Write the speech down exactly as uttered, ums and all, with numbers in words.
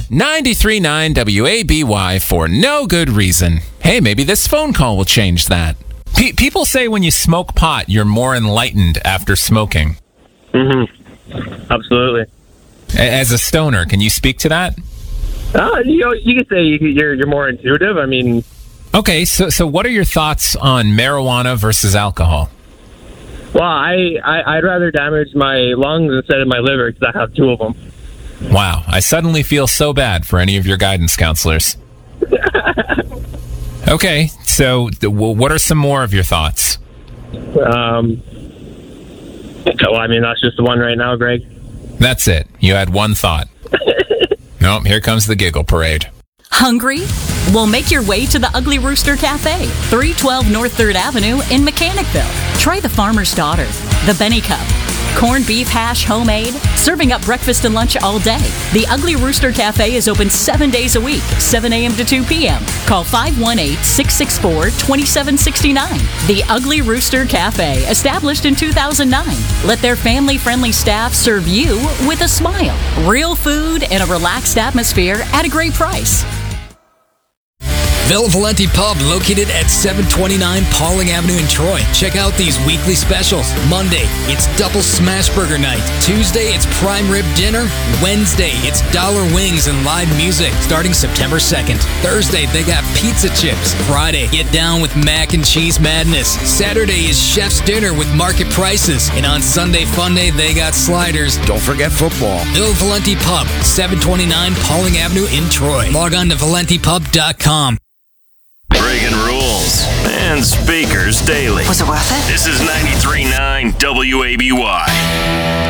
ninety-three point nine W A B Y for no good reason. Hey, maybe this phone call will change that. Pe- people say when you smoke pot, you're more enlightened after smoking. Mm-hmm. Absolutely. A- As a stoner, can you speak to that? Uh, you know, you could say you're you're more intuitive. I mean, Okay, so so what are your thoughts on marijuana versus alcohol? well, I, I I'd rather damage my lungs instead of my liver because I have two of them. Wow, I suddenly feel so bad for any of your guidance counselors. Okay, so th- w- what are some more of your thoughts? Um, well, I mean, that's just the one right now, Greg. That's it. You had one thought. Nope, here comes the giggle parade. Hungry? Well, make your way to the Ugly Rooster Cafe, three twelve North third Avenue in Mechanicville. Try the Farmer's Daughter, the Benny Cup, corned beef hash homemade, serving up breakfast and lunch all day. The Ugly Rooster Cafe is open seven days a week, seven a.m. to two p.m. Call five one eight, six six four, two seven six nine. The Ugly Rooster Cafe, established in two thousand nine. Let their family-friendly staff serve you with a smile. Real food and a relaxed atmosphere at a great price. Villa Valenti Pub, located at seven twenty-nine Pauling Avenue in Troy. Check out these weekly specials. Monday, it's Double Smash Burger Night. Tuesday, it's Prime Rib Dinner. Wednesday, it's Dollar Wings and live music starting September second. Thursday, they got pizza chips. Friday, get down with mac and cheese madness. Saturday is Chef's Dinner with market prices. And on Sunday Fun Day, they got sliders. Don't forget football. Villa Valenti Pub, seven twenty-nine Pauling Avenue in Troy. Log on to valenti pub dot com. Breaking rules and speakers daily. Was it worth it? This is ninety-three point nine W A B Y.